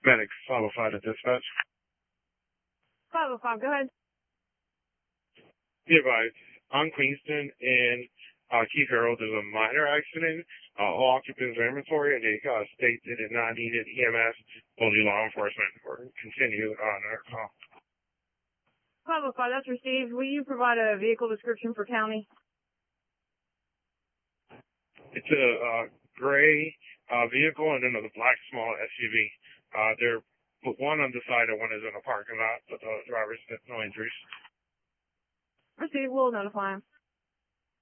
Medic 505 to dispatch. 505, go ahead. Be advised, on Queenston and Keith Harold, there's a minor accident. All occupants are inventory, and they state they did not need an EMS, only law enforcement, or continue on our call. 505, that's received. Will you provide a vehicle description for county? It's a gray vehicle and then a black small SUV. They're one on the side and one is in a parking lot, but the driver's no injuries. Received. We'll notify him.